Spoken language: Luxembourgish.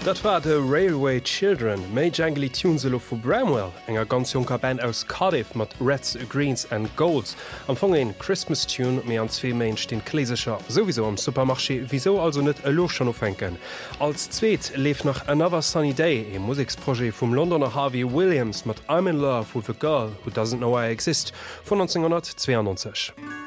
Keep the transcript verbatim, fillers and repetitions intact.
Dat war de Railway Children, méi Jangly Tuneselo vu Bramwell, enger ganz junker Band aus Cardiff mat Reds, Greens and Golds. Am Fong en Christmas Tune méi an zwee Mensch den Klésecher. Sowieso am Supermarché, wieso also net e Loch schon ofennken. Als Zzweet leef nach Another Sunny Day, e Musiksprojekt vum Londoner Harvey Williams mat I'm in Love with a Girl Who Doesn't Know I Exist von neunzehnhundertzweiundneunzig.